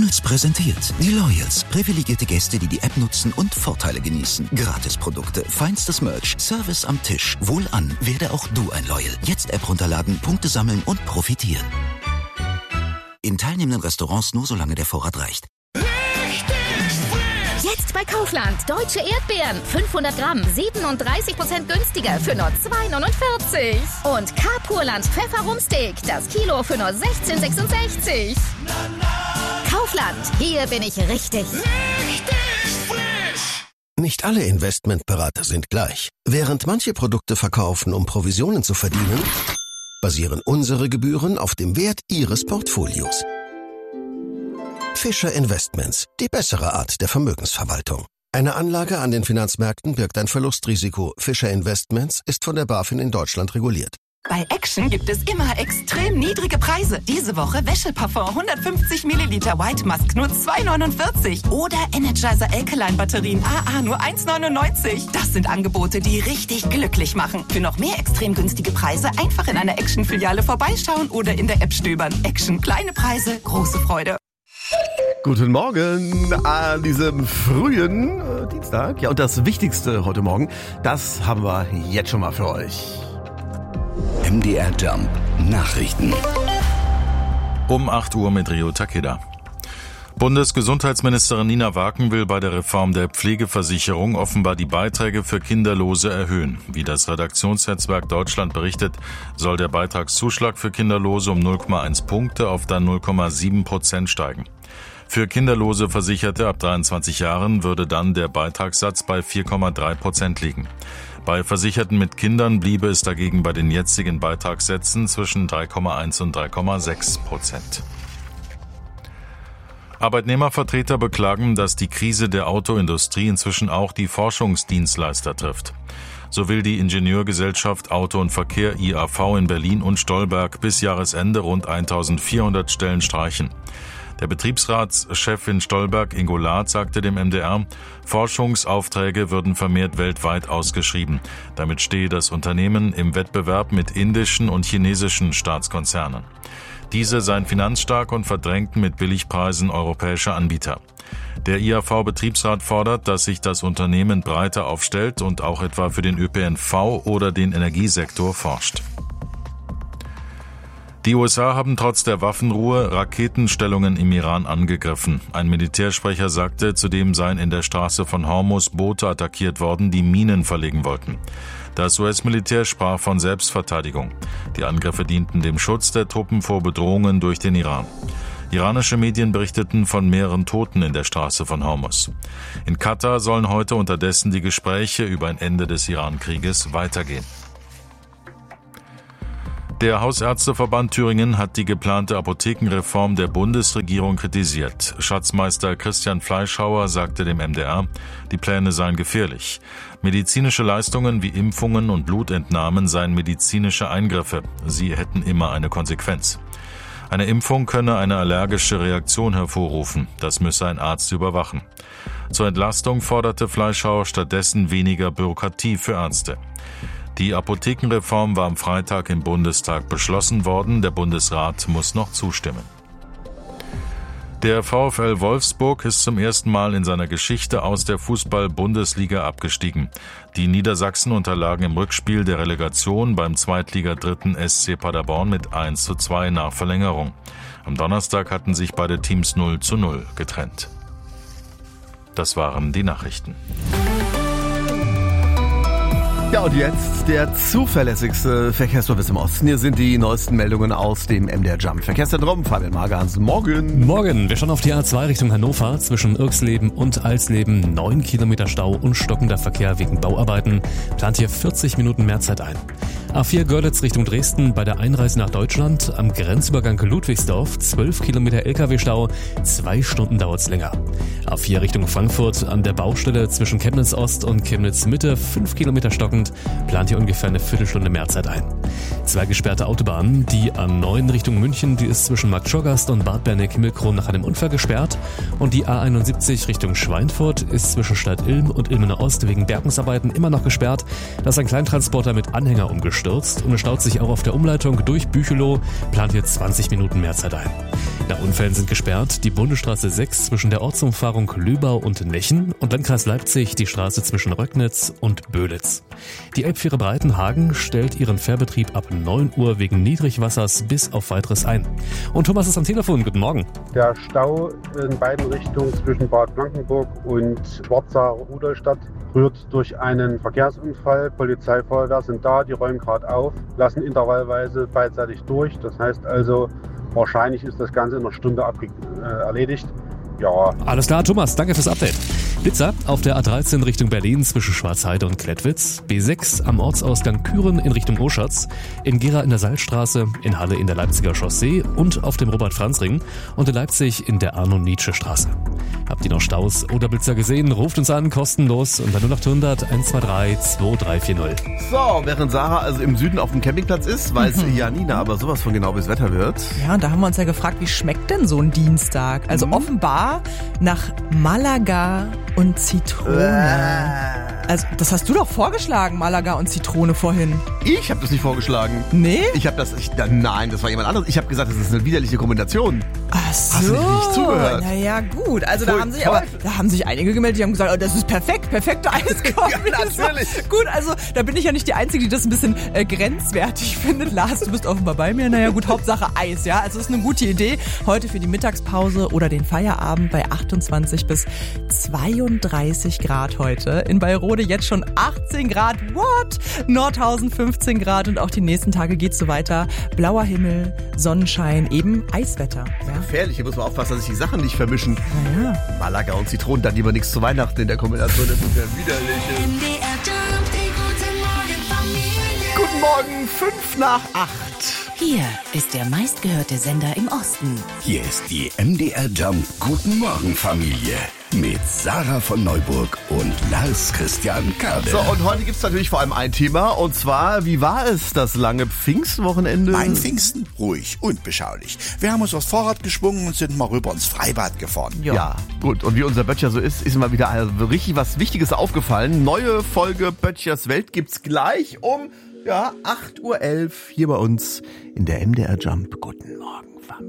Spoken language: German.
McDonald's präsentiert die Loyals. Privilegierte Gäste, die die App nutzen und Vorteile genießen. Gratisprodukte, feinstes Merch, Service am Tisch. Wohlan, werde auch du ein Loyal. Jetzt App runterladen, Punkte sammeln und profitieren. In teilnehmenden Restaurants nur solange der Vorrat reicht. Jetzt bei Kaufland. Deutsche Erdbeeren. 500 Gramm. 37% günstiger für nur 2,49. Und K-Purland Pfefferumsteak. Das Kilo für nur 16,66. Kaufland. Hier bin ich richtig. Nicht alle Investmentberater sind gleich. Während manche Produkte verkaufen, um Provisionen zu verdienen, basieren unsere Gebühren auf dem Wert Ihres Portfolios. Fischer Investments, die bessere Art der Vermögensverwaltung. Eine Anlage an den Finanzmärkten birgt ein Verlustrisiko. Fischer Investments ist von der BaFin in Deutschland reguliert. Bei Action gibt es immer extrem niedrige Preise. Diese Woche Wäscheparfum 150 Milliliter White Musk nur 2,49. Oder Energizer Alkaline Batterien AA nur 1,99. Das sind Angebote, die richtig glücklich machen. Für noch mehr extrem günstige Preise einfach in einer Action-Filiale vorbeischauen oder in der App stöbern. Action, kleine Preise, große Freude. Guten Morgen an diesem frühen Dienstag. Ja, und das Wichtigste heute Morgen, das haben wir jetzt schon mal für euch. MDR Jump Nachrichten. Um 8 Uhr mit Rio Takeda. Bundesgesundheitsministerin Nina Waken will bei der Reform der Pflegeversicherung offenbar die Beiträge für Kinderlose erhöhen. Wie das Redaktionsnetzwerk Deutschland berichtet, soll der Beitragszuschlag für Kinderlose um 0,1 Punkte auf dann 0,7% steigen. Für kinderlose Versicherte ab 23 Jahren würde dann der Beitragssatz bei 4,3% liegen. Bei Versicherten mit Kindern bliebe es dagegen bei den jetzigen Beitragssätzen zwischen 3,1 und 3,6%. Arbeitnehmervertreter beklagen, dass die Krise der Autoindustrie inzwischen auch die Forschungsdienstleister trifft. So will die Ingenieurgesellschaft Auto und Verkehr IAV in Berlin und Stolberg bis Jahresende rund 1400 Stellen streichen. Der Betriebsratschef in Stolberg, Ingo Laath, sagte dem MDR, Forschungsaufträge würden vermehrt weltweit ausgeschrieben. Damit stehe das Unternehmen im Wettbewerb mit indischen und chinesischen Staatskonzernen. Diese seien finanzstark und verdrängten mit Billigpreisen europäische Anbieter. Der IAV-Betriebsrat fordert, dass sich das Unternehmen breiter aufstellt und auch etwa für den ÖPNV oder den Energiesektor forscht. Die USA haben trotz der Waffenruhe Raketenstellungen im Iran angegriffen. Ein Militärsprecher sagte, zudem seien in der Straße von Hormuz Boote attackiert worden, die Minen verlegen wollten. Das US-Militär sprach von Selbstverteidigung. Die Angriffe dienten dem Schutz der Truppen vor Bedrohungen durch den Iran. Iranische Medien berichteten von mehreren Toten in der Straße von Hormuz. In Katar sollen heute unterdessen die Gespräche über ein Ende des Iran-Krieges weitergehen. Der Hausärzteverband Thüringen hat die geplante Apothekenreform der Bundesregierung kritisiert. Schatzmeister Christian Fleischhauer sagte dem MDR, die Pläne seien gefährlich. Medizinische Leistungen wie Impfungen und Blutentnahmen seien medizinische Eingriffe. Sie hätten immer eine Konsequenz. Eine Impfung könne eine allergische Reaktion hervorrufen. Das müsse ein Arzt überwachen. Zur Entlastung forderte Fleischhauer stattdessen weniger Bürokratie für Ärzte. Die Apothekenreform war am Freitag im Bundestag beschlossen worden. Der Bundesrat muss noch zustimmen. Der VfL Wolfsburg ist zum ersten Mal in seiner Geschichte aus der Fußball-Bundesliga abgestiegen. Die Niedersachsen unterlagen im Rückspiel der Relegation beim Zweitliga-Dritten SC Paderborn mit 1:2 nach Verlängerung. Am Donnerstag hatten sich beide Teams 0:0 getrennt. Das waren die Nachrichten. Ja, und jetzt der zuverlässigste Verkehrsservice im Osten. Hier sind die neuesten Meldungen aus dem MDR Jump Verkehrszentrum. Fabian Magans, morgen. Morgen. Wir schauen auf die A2 Richtung Hannover. Zwischen Irxleben und Alsleben 9 Kilometer Stau und stockender Verkehr wegen Bauarbeiten. Plant hier 40 Minuten mehr Zeit ein. A4 Görlitz Richtung Dresden bei der Einreise nach Deutschland. Am Grenzübergang Ludwigsdorf 12 Kilometer LKW-Stau. 2 Stunden dauert's länger. A4 Richtung Frankfurt an der Baustelle zwischen Chemnitz Ost und Chemnitz Mitte 5 Kilometer stockend. Plant hier ungefähr eine Viertelstunde mehr Zeit ein. 2 gesperrte Autobahnen. Die A9 Richtung München, die ist zwischen Marktschorgast und Bad Berneck-Himmelkron nach einem Unfall gesperrt. Und die A71 Richtung Schweinfurt ist zwischen Stadt Ilm und Ilmenau Ost wegen Bergungsarbeiten immer noch gesperrt. Da ist ein Kleintransporter mit Anhänger umgestürzt und es staut sich auch auf der Umleitung durch Büchelow. Plant hier 20 Minuten mehr Zeit ein. Nach Unfällen sind gesperrt die Bundesstraße 6 zwischen der Ortsumfahrung Lübau und Nechen und Landkreis Leipzig die Straße zwischen Röcknitz und Böhlitz. Die Elbfähre Breitenhagen stellt ihren Fährbetrieb ab 9 Uhr wegen Niedrigwassers bis auf Weiteres ein. Und Thomas ist am Telefon. Guten Morgen. Der Stau in beiden Richtungen zwischen Bad Blankenburg und Schwarzach-Rudolstadt rührt durch einen Verkehrsunfall. Polizei, Feuerwehr sind da, die räumen gerade auf, lassen intervallweise beidseitig durch. Das heißt also, wahrscheinlich ist das Ganze in einer Stunde erledigt. Ja. Alles klar, Thomas, danke fürs Update. Blitzer auf der A13 Richtung Berlin zwischen Schwarzheide und Klettwitz, B6 am Ortsausgang Küren in Richtung Oschatz, in Gera in der Salzstraße, in Halle in der Leipziger Chaussee und auf dem Robert-Franz-Ring und in Leipzig in der Arno-Nietzsche-Straße. Habt ihr noch Staus oder Blitzer gesehen? Ruft uns an, kostenlos unter 0800 123 2340. So, während Sarah also im Süden auf dem Campingplatz ist, weiß Janina aber sowas von genau, wie das Wetter wird. Ja, und da haben wir uns ja gefragt, wie schmeckt denn so ein Dienstag? Also offenbar nach Malaga und Zitrone. Also, das hast du doch vorgeschlagen, Malaga und Zitrone vorhin. Ich habe das nicht vorgeschlagen. Nee? Nein, das war jemand anderes. Ich habe gesagt, das ist eine widerliche Kombination. Ach so. Hast du nicht zugehört? Naja, gut. Also da haben sich einige gemeldet, die haben gesagt, oh, das ist perfekt, perfekte Eiskombination. Ja, natürlich. Gut, also da bin ich ja nicht die Einzige, die das ein bisschen grenzwertig findet. Lars, du bist offenbar bei mir. Naja, gut, Hauptsache Eis, ja. Also das ist eine gute Idee. Heute für die Mittagspause oder den Feierabend bei 28 bis 32 Grad heute. In Bayrode jetzt schon 18 Grad. What? Nordhausen 15 Grad und auch die nächsten Tage geht's so weiter. Blauer Himmel, Sonnenschein, eben Eiswetter. Ja. Gefährlich, hier muss man aufpassen, dass sich die Sachen nicht vermischen. Naja. Malaga und Zitronen, dann lieber nichts zu Weihnachten in der Kombination. Das ist ja widerlich. Guten Morgen, 5 nach 8. Hier ist der meistgehörte Sender im Osten. Hier ist die MDR Jump Guten Morgen Familie mit Sarah von Neuburg und Lars Christian Kade. So, und heute gibt's natürlich vor allem ein Thema, und zwar, wie war es das lange Pfingstwochenende? Mein Pfingsten? Ruhig und beschaulich. Wir haben uns aufs Fahrrad geschwungen und sind mal rüber ins Freibad gefahren. Ja, gut. Und wie unser Böttcher so ist mal wieder richtig was Wichtiges aufgefallen. Neue Folge Böttchers Welt gibt's gleich um 8:11 Uhr hier bei uns in der MDR Jump. Guten Morgen.